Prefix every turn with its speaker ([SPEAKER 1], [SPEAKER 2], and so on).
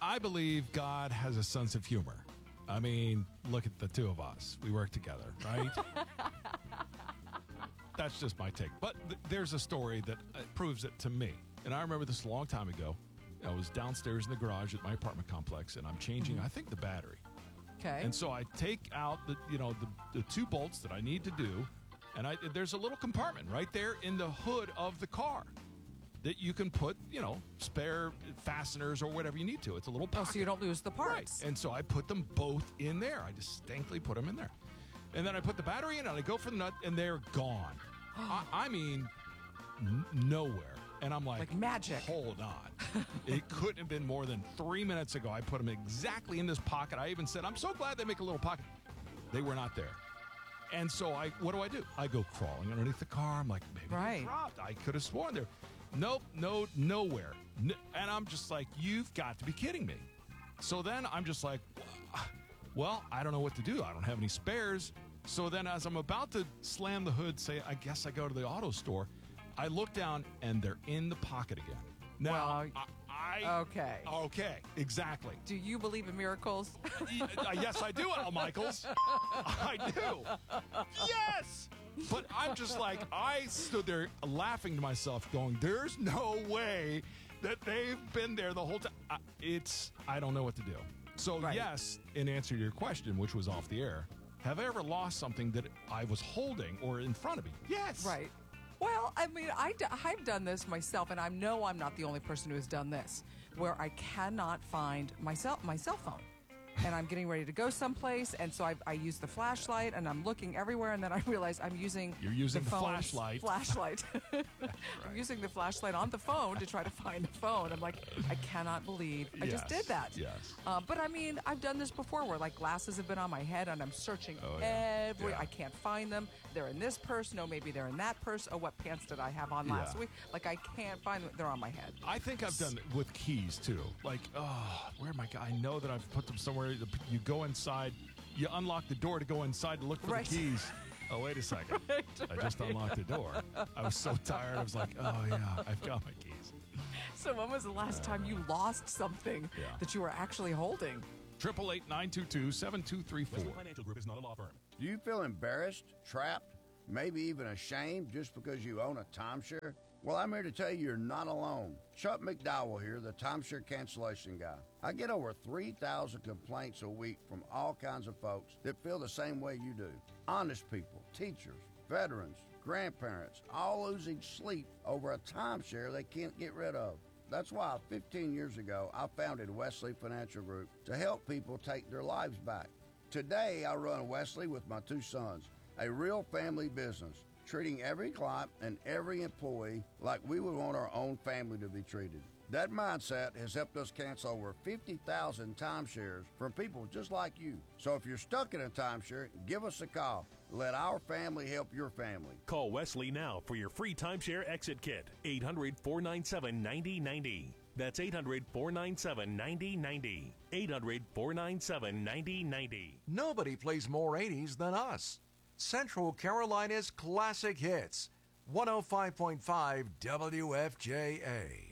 [SPEAKER 1] I believe God has a sense of humor. I mean, look at the two of us. We work together, right? That's just my take. But there's a story that proves it to me. And I remember this a long time ago. I was downstairs in the garage at my apartment complex, and I'm changing, I think, the battery.
[SPEAKER 2] Okay.
[SPEAKER 1] And so I take out the two bolts that I need to do, and there's a little compartment right there in the hood of the car that you can put, spare fasteners or whatever you need to. It's a little pocket.
[SPEAKER 2] So you don't lose the parts.
[SPEAKER 1] Right. And so I put them both in there. I distinctly put them in there. And then I put the battery in, and I go for the nut, and they're gone. I mean, nowhere. And I'm like
[SPEAKER 2] magic.
[SPEAKER 1] Hold on. It couldn't have been more than 3 minutes ago. I put them exactly in this pocket. I even said, I'm so glad they make a little pocket. They were not there. And so what do? I go crawling underneath the car. I'm like, maybe they dropped. I could have sworn there. Nope, nowhere. And I'm just like, you've got to be kidding me. So then I'm just like, well, I don't know what to do. I don't have any spares. So then as I'm about to slam the hood, say, I guess I go to the auto store, I look down and they're in the pocket again. Now, Okay, exactly.
[SPEAKER 2] Do you believe in miracles?
[SPEAKER 1] Yes, I do, Al Michaels. I do. Yes! But I'm just like, I stood there laughing to myself going, there's no way that they've been there the whole time. I don't know what to do. So yes, in answer to your question, which was off the air, have I ever lost something that I was holding or in front of me? Yes.
[SPEAKER 2] Right. Well, I mean, I've done this myself, and I know I'm not the only person who has done this, where I cannot find my cell phone. And I'm getting ready to go someplace, and so I use the flashlight, and I'm looking everywhere, and then I realize I'm using
[SPEAKER 1] You're using the
[SPEAKER 2] flashlight.
[SPEAKER 1] Right.
[SPEAKER 2] I'm using the flashlight on the phone to try to find the phone. I'm like, I cannot believe I just did that.
[SPEAKER 1] Yes.
[SPEAKER 2] But I mean, I've done this before where like glasses have been on my head, and I'm searching everywhere. I can't find them. They're in this purse. No, maybe they're in that purse. Oh, what pants did I have on last week? Like, I can't find them. They're on my head.
[SPEAKER 1] I think I've done it with keys, too. Like, where am I? I know that I've put them somewhere. You go inside, you unlock the door to go inside to look for the keys. Oh, wait a second. I just unlocked the door. I was so tired. I was like, oh, yeah, I've got my keys.
[SPEAKER 2] So when was the last time you lost something that you were actually holding?
[SPEAKER 1] 888-922-7234.
[SPEAKER 3] Western Financial Group is not a law firm.
[SPEAKER 4] Do you feel embarrassed, trapped, maybe even ashamed just because you own a timeshare? Well, I'm here to tell you you're not alone. Chuck McDowell here, the timeshare cancellation guy. I get over 3,000 complaints a week from all kinds of folks that feel the same way you do. Honest people, teachers, veterans, grandparents, all losing sleep over a timeshare they can't get rid of. That's why 15 years ago, I founded Wesley Financial Group to help people take their lives back. Today, I run Wesley with my two sons, a real family business, treating every client and every employee like we would want our own family to be treated. That mindset has helped us cancel over 50,000 timeshares from people just like you. So if you're stuck in a timeshare, give us a call. Let our family help your family.
[SPEAKER 3] Call Wesley now for your free timeshare exit kit. 800-497-9090. That's 800-497-9090. 800-497-9090.
[SPEAKER 5] Nobody plays more 80s than us. Central Carolina's classic hits. 105.5 WFJA.